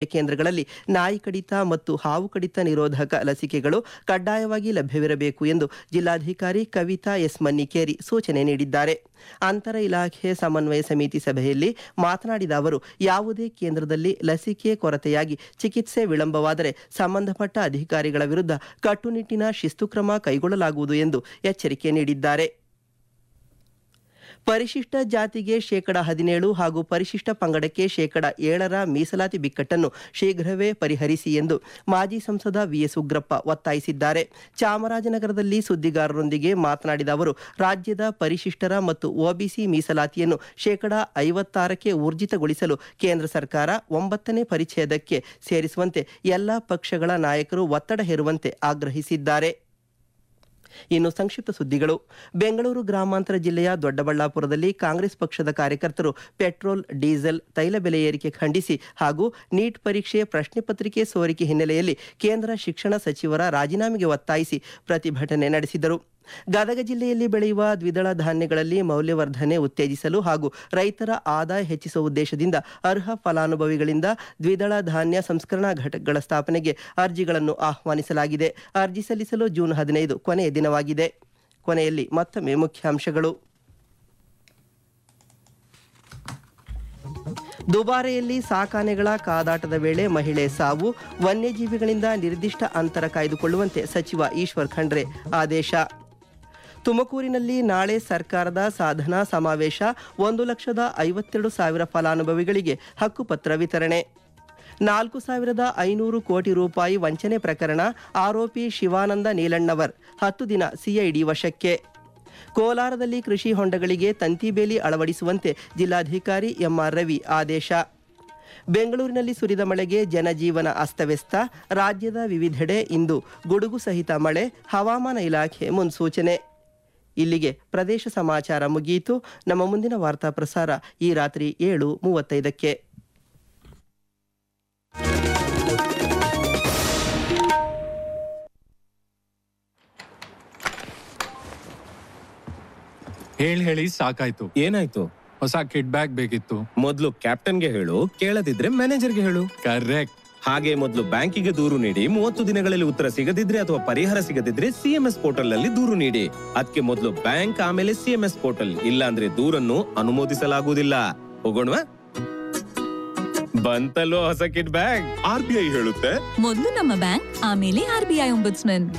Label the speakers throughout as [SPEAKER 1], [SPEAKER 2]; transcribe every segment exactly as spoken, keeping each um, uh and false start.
[SPEAKER 1] ಕೇಂದ್ರಗಳಲ್ಲಿ ನಾಯಿ ಕಡಿತ ಮತ್ತು ಹಾವು ಕಡಿತ ನಿರೋಧಕ ಲಸಿಕೆಗಳು ಕಡ್ಡಾಯವಾಗಿ ಲಭ್ಯವಿರಬೇಕು ಎಂದು ಜಿಲ್ಲಾಧಿಕಾರಿ ಕವಿತಾ ಎಸ್ ಮನ್ನಿಕೇರಿ ಸೂಚನೆ ನೀಡಿದ್ದಾರೆ. ಅಂತರ ಇಲಾಖೆ ಸಮನ್ವಯ ಸಮಿತಿ ಸಭೆಯಲ್ಲಿ ಮಾತನಾಡಿದ ಅವರು, ಯಾವುದೇ ಕೇಂದ್ರದಲ್ಲಿ ಲಸಿಕೆ ಕೊರತೆಯಾಗಿ ಚಿಕಿತ್ಸೆ ವಿಳಂಬವಾದರೆ ಸಂಬಂಧಪಟ್ಟ ಅಧಿಕಾರಿಗಳ ವಿರುದ್ಧ ಕಟ್ಟುನಿಟ್ಟಿನ ಶಿಸ್ತು ಕ್ರಮ ಕೈಗೊಳ್ಳಲಾಗುವುದು ಎಂದು ಎಚ್ಚರಿಕೆ ನೀಡಿದ್ದಾರೆ. ಪರಿಶಿಷ್ಟ ಜಾತಿಗೆ ಶೇಕಡ ಹದಿನೇಳು ಹಾಗೂ ಪರಿಶಿಷ್ಟ ಪಂಗಡಕ್ಕೆ ಶೇಕಡ ಏಳರ ಮೀಸಲಾತಿ ಬಿಕ್ಕಟ್ಟನ್ನು ಶೀಘ್ರವೇ ಪರಿಹರಿಸಿ ಎಂದು ಮಾಜಿ ಸಂಸದ ವಿಎಸ್ ಉಗ್ರಪ್ಪ ಒತ್ತಾಯಿಸಿದ್ದಾರೆ. ಚಾಮರಾಜನಗರದಲ್ಲಿ ಸುದ್ದಿಗಾರರೊಂದಿಗೆ ಮಾತನಾಡಿದ ಅವರು, ರಾಜ್ಯದ ಪರಿಶಿಷ್ಟರ ಮತ್ತು ಒಬಿಸಿ ಮೀಸಲಾತಿಯನ್ನು ಶೇಕಡ ಐವತ್ತಾರಕ್ಕೆ ಊರ್ಜಿತಗೊಳಿಸಲು ಕೇಂದ್ರ ಸರ್ಕಾರ ಒಂಬತ್ತನೇ ಪರಿಚ್ಛೇದಕ್ಕೆ ಸೇರಿಸುವಂತೆ ಎಲ್ಲ ಪಕ್ಷಗಳ ನಾಯಕರು ಒತ್ತಡ ಹೇರುವಂತೆ ಆಗ್ರಹಿಸಿದ್ದಾರೆ. ಇನ್ನು ಸಂಕ್ಷಿಪ್ತ ಸುದ್ದಿಗಳು. ಬೆಂಗಳೂರು ಗ್ರಾಮಾಂತರ ಜಿಲ್ಲೆಯ ದೊಡ್ಡಬಳ್ಳಾಪುರದಲ್ಲಿ ಕಾಂಗ್ರೆಸ್ ಪಕ್ಷದ ಕಾರ್ಯಕರ್ತರು ಪೆಟ್ರೋಲ್, ಡೀಸೆಲ್, ತೈಲ ಬೆಲೆ ಏರಿಕೆ ಖಂಡಿಸಿ ಹಾಗೂ ನೀಟ್ ಪರೀಕ್ಷೆ ಪ್ರಶ್ನೆ ಪತ್ರಿಕೆ ಸೋರಿಕೆ ಹಿನ್ನೆಲೆಯಲ್ಲಿ ಕೇಂದ್ರ ಶಿಕ್ಷಣ ಸಚಿವರ ರಾಜೀನಾಮೆಗೆ ಒತ್ತಾಯಿಸಿ ಪ್ರತಿಭಟನೆ ನಡೆಸಿದರು. ಗದಗ ಜಿಲ್ಲೆಯಲ್ಲಿ ಬೆಳೆಯುವ ದ್ವಿದಳ ಧಾನ್ಯಗಳಲ್ಲಿ ಮೌಲ್ಯವರ್ಧನೆ ಉತ್ತೇಜಿಸಲು ಹಾಗೂ ರೈತರ ಆದಾಯ ಹೆಚ್ಚಿಸುವ ಉದ್ದೇಶದಿಂದ ಅರ್ಹ ಫಲಾನುಭವಿಗಳಿಂದ ದ್ವಿದಳ ಧಾನ್ಯ ಸಂಸ್ಕರಣಾ ಘಟಕಗಳ ಸ್ಥಾಪನೆಗೆ ಅರ್ಜಿಗಳನ್ನು ಆಹ್ವಾನಿಸಲಾಗಿದೆ. ಅರ್ಜಿ ಸಲ್ಲಿಸಲು ಜೂನ್ ಹದಿನೈದು ಕೊನೆಯ ದಿನವಾಗಿದೆ. ಕೊನೆಯಲ್ಲಿ ಮತ್ತೊಮ್ಮೆ ಮುಖ್ಯಾಂಶಗಳು. ದುಬಾರೆಯಲ್ಲಿ ಸಾಕಾನೆಗಳ ಕಾದಾಟದ ವೇಳೆ ಮಹಿಳೆ ಸಾವು, ವನ್ಯಜೀವಿಗಳಿಂದ ನಿರ್ದಿಷ್ಟ ಅಂತರ ಕಾಯ್ದುಕೊಳ್ಳುವಂತೆ ಸಚಿವ ಈಶ್ವರ್ ಖಂಡ್ರೆ ಆದೇಶ. ತುಮಕೂರಿನಲ್ಲಿ ನಾಳೆ ಸರ್ಕಾರದ ಸಾಧನಾ ಸಮಾವೇಶ, ಒಂದು ಲಕ್ಷದ ಐವತ್ತೆರಡು ಸಾವಿರ ಫಲಾನುಭವಿಗಳಿಗೆ ಹಕ್ಕುಪತ್ರ ವಿತರಣೆ. ನಾಲ್ಕು ಸಾವಿರದ ಐನೂರು ಕೋಟಿ ರೂಪಾಯಿ ವಂಚನೆ ಪ್ರಕರಣ, ಆರೋಪಿ ಶಿವಾನಂದ ನೀಲಣ್ಣವರ್ ಹತ್ತು ದಿನ ಸಿಐಡಿ ವಶಕ್ಕೆ. ಕೋಲಾರದಲ್ಲಿ ಕೃಷಿ ಹೊಂಡಗಳಿಗೆ ತಂತಿ ಬೇಲಿ ಅಳವಡಿಸುವಂತೆ ಜಿಲ್ಲಾಧಿಕಾರಿ ಎಂಆರ್ ರವಿ ಆದೇಶ. ಬೆಂಗಳೂರಿನಲ್ಲಿ ಸುರಿದ ಮಳೆಗೆ ಜನಜೀವನ ಅಸ್ತವ್ಯಸ್ತ, ರಾಜ್ಯದ ವಿವಿಧೆಡೆ ಇಂದು ಗುಡುಗು ಸಹಿತ ಮಳೆ, ಹವಾಮಾನ ಇಲಾಖೆ ಮುನ್ಸೂಚನೆ. ಇಲ್ಲಿಗೆ ಪ್ರದೇಶ ಸಮಾಚಾರ ಮುಗಿಯಿತು. ನಮ್ಮ ಮುಂದಿನ ವಾರ್ತಾ ಪ್ರಸಾರ ಈ ರಾತ್ರಿ ಏಳು ಮೂವತ್ತೈದಕ್ಕೆ.
[SPEAKER 2] ಹೇಳಿ ಹೇಳಿ ಸಾಕಾಯ್ತು.
[SPEAKER 3] ಏನಾಯ್ತು?
[SPEAKER 2] ಹೊಸ ಕಿಡ್ ಬ್ಯಾಗ್ ಬೇಕಿತ್ತು.
[SPEAKER 3] ಮೊದ್ಲು ಕ್ಯಾಪ್ಟನ್ಗೆ ಹೇಳು, ಕೇಳದಿದ್ರೆ ಮ್ಯಾನೇಜರ್ಗೆ ಹೇಳು.
[SPEAKER 2] ಕರೆಕ್ಟ್.
[SPEAKER 3] ಹಾಗೆ ಮೊದಲು ಬ್ಯಾಂಕಿಗೆ ದೂರು ನೀಡಿ, ಮೂವತ್ತು ದಿನಗಳಲ್ಲಿ ಉತ್ತರ ಸಿಗದಿದ್ರೆ ಅಥವಾ ಪರಿಹಾರ ಸಿಗದಿದ್ರೆ ಸಿಎಂಎಸ್ ಪೋರ್ಟಲ್ ನಲ್ಲಿ ದೂರು ನೀಡಿ. ಅದಕ್ಕೆ ಮೊದಲು ಬ್ಯಾಂಕ್, ಆಮೇಲೆ ಸಿಎಂಎಸ್ ಪೋರ್ಟಲ್. ಇಲ್ಲ ಅಂದ್ರೆ ದೂರನ್ನು ಅನುಮೋದಿಸಲಾಗುವುದಿಲ್ಲ. ಹೋಗೋಣವಾ? ಬಂತಲ್ಲೋ ಹೊಸ ಕಿಡ್ ಬ್ಯಾಗ್.
[SPEAKER 4] ಆರ್ಬಿಐ ಹೇಳುತ್ತೆ,
[SPEAKER 5] ಮೊದಲು ನಮ್ಮ ಬ್ಯಾಂಕ್, ಆಮೇಲೆ ಆರ್ಬಿಐ ಒಂಬುಡ್ಸ್ಮನ್.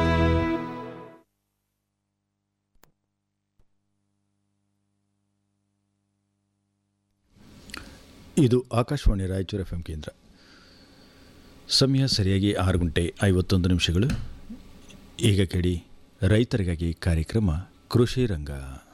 [SPEAKER 6] ಇದು ಆಕಾಶವಾಣಿ ರಾಯಚೂರು ಎಫ್ ಎಂ ಕೇಂದ್ರ. ಸಮಯ ಸರಿಯಾಗಿ ಆರು ಗಂಟೆ ಐವತ್ತೊಂದು ನಿಮಿಷಗಳು. ಈಗ ಕೇಳಿ ರೈತರಿಗಾಗಿ ಕಾರ್ಯಕ್ರಮ ಕೃಷಿ ರಂಗ.